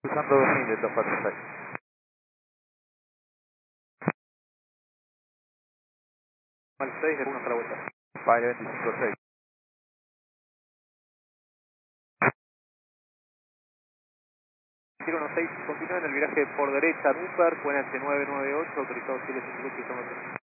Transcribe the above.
Usando 2000 de 246. Al 6 de 1 hasta la vuelta. Vale, 25-6. Giro 16, continúa en el viraje por derecha, Rupert, QNH 998, autorizado 758 km.